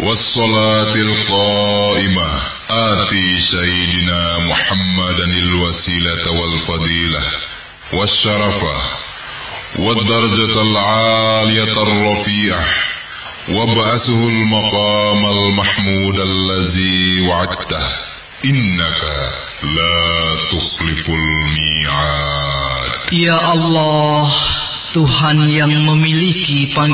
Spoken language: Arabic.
والصلاة القائمة آتي سيدنا محمدا الوسيلة والفضيلة والشرفة والدرجة العالية الرفيعة وابعثه المقام المحمود الذي وعدته إنك لا تخلف الميعاد. Ya Allah, Tuhan yang memiliki panggilan